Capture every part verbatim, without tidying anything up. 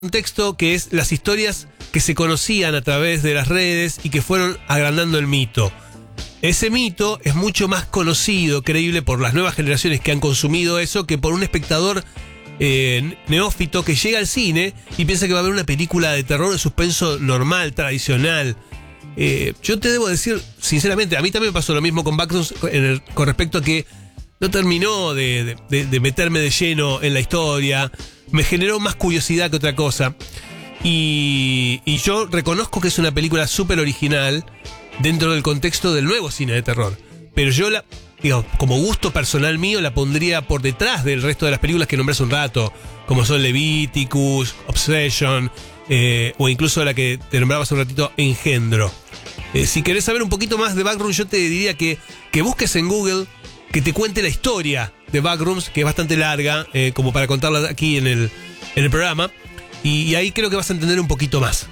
contexto que es las historias que se conocían a través de las redes y que fueron agrandando el mito. Ese mito es mucho más conocido, creíble por las nuevas generaciones que han consumido eso, que por un espectador eh, neófito que llega al cine y piensa que va a ver una película de terror de suspenso normal, tradicional. Eh, yo te debo decir, sinceramente, a mí también me pasó lo mismo con Backrooms con respecto a que no terminó de, de, de meterme de lleno en la historia. Me generó más curiosidad que otra cosa. Y, y yo reconozco que es una película súper original dentro del contexto del nuevo cine de terror. Pero yo, la, digo, como gusto personal mío, la pondría por detrás del resto de las películas que nombré hace un rato, como son Leviticus, Obsession, eh, o incluso la que te nombraba hace un ratito, Engendro. Eh, si querés saber un poquito más de Backrooms, yo te diría que, que busques en Google, que te cuente la historia de Backrooms, que es bastante larga, eh, como para contarla aquí en el, en el programa. Y, y ahí creo que vas a entender un poquito más.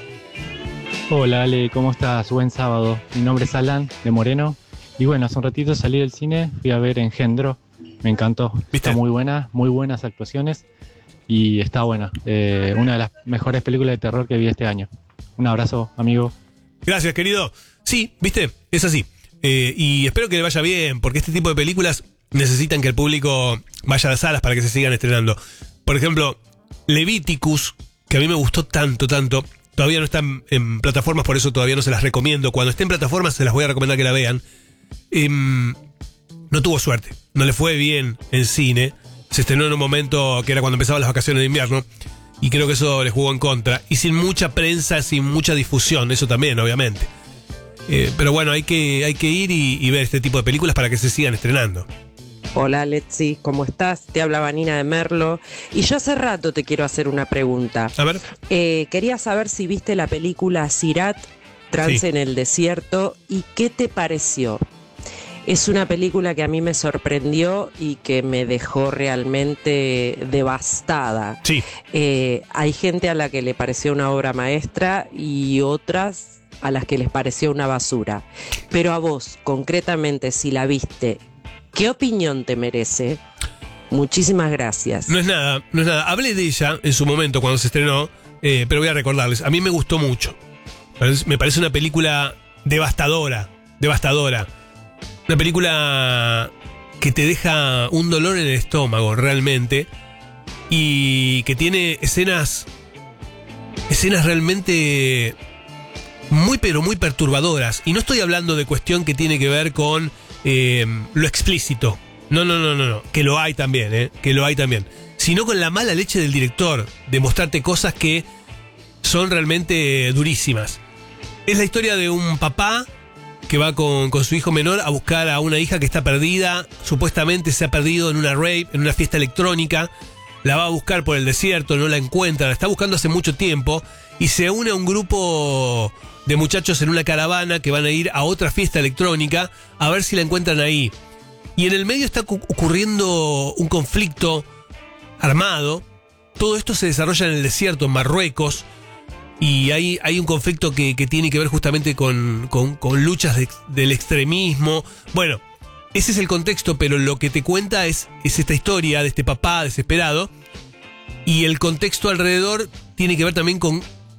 Hola Ale, ¿cómo estás? Buen sábado. Mi nombre es Alan, de Moreno. Y bueno, hace un ratito salí del cine, fui a ver Engendro. Me encantó. ¿Viste? Está muy buena, muy buenas actuaciones. Y está buena. Eh, una de las mejores películas de terror que vi este año. Un abrazo, amigo. Gracias, querido. Sí, viste, es así. Eh, y espero que le vaya bien, porque este tipo de películas necesitan que el público vaya a las salas para que se sigan estrenando. Por ejemplo, Leviticus, que a mí me gustó tanto, tanto, todavía no está en, en plataformas, por eso todavía no se las recomiendo. Cuando esté en plataformas se las voy a recomendar que la vean. Eh, no tuvo suerte, no le fue bien en cine. Se estrenó en un momento que era cuando empezaban las vacaciones de invierno, y creo que eso le jugó en contra. Y sin mucha prensa, sin mucha difusión, eso también, obviamente. Eh, pero bueno, hay que, hay que ir y, y ver este tipo de películas para que se sigan estrenando. Hola Letzi, ¿cómo estás? Te habla Vanina de Merlo. Y yo hace rato te quiero hacer una pregunta. A ver. Eh, quería saber si viste la película Sirat, Trance sí. en el Desierto, y qué te pareció. Es una película que a mí me sorprendió y que me dejó realmente devastada. Sí. Eh, hay gente a la que le pareció una obra maestra y otras a las que les pareció una basura. Pero a vos, concretamente, si la viste, ¿qué opinión te merece? Muchísimas gracias. No es nada, no es nada. Hablé de ella en su momento cuando se estrenó, eh, pero voy a recordarles. A mí me gustó mucho. Me parece una película devastadora, devastadora. Una película que te deja un dolor en el estómago, realmente. Y que tiene escenas, escenas realmente muy pero muy perturbadoras. Y no estoy hablando de cuestión que tiene que ver con eh, lo explícito. No, no, no, no, no. Que lo hay también, eh. Que lo hay también. Sino con la mala leche del director de mostrarte cosas que son realmente durísimas. Es la historia de un papá que va con, con su hijo menor a buscar a una hija que está perdida. Supuestamente se ha perdido en una rave, en una fiesta electrónica. La va a buscar por el desierto, no la encuentra. La está buscando hace mucho tiempo. Y se une a un grupo de muchachos en una caravana que van a ir a otra fiesta electrónica a ver si la encuentran ahí. Y en el medio está ocurriendo un conflicto armado. Todo esto se desarrolla en el desierto, en Marruecos. Y hay, hay un conflicto que, que tiene que ver justamente con, con, con luchas de, del extremismo. Bueno, ese es el contexto, pero lo que te cuenta es, es esta historia de este papá desesperado. Y el contexto alrededor tiene que ver también con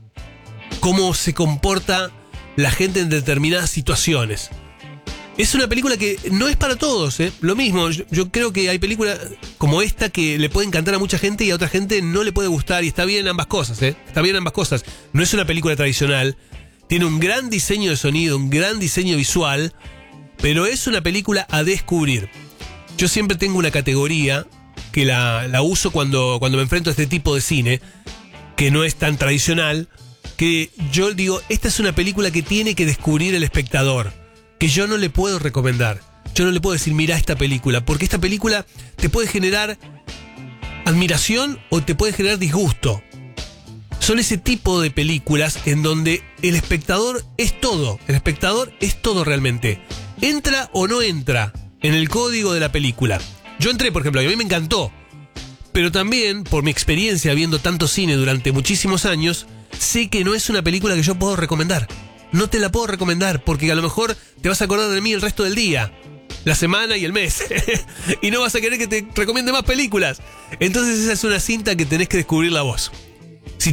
cómo se comporta la gente en determinadas situaciones. Es una película que no es para todos, ¿eh? Lo mismo, yo, yo creo que hay películas como esta que le puede encantar a mucha gente y a otra gente no le puede gustar, y está bien ambas cosas, ¿eh? Está bien ambas cosas. No es una película tradicional, tiene un gran diseño de sonido, un gran diseño visual, pero es una película a descubrir. Yo siempre tengo una categoría que la, la uso cuando, cuando me enfrento a este tipo de cine, que no es tan tradicional, que yo digo, esta es una película que tiene que descubrir el espectador, que yo no le puedo recomendar. Yo no le puedo decir, mira esta película, porque esta película te puede generar admiración o te puede generar disgusto. Son ese tipo de películas en donde el espectador es todo. El espectador es todo realmente. Entra o no entra en el código de la película. Yo entré, por ejemplo, y a mí me encantó. Pero también, por mi experiencia viendo tanto cine durante muchísimos años, sé que no es una película que yo puedo recomendar. No te la puedo recomendar porque a lo mejor te vas a acordar de mí el resto del día, la semana y el mes. Y no vas a querer que te recomiende más películas. Entonces esa es una cinta que tenés que descubrirla vos.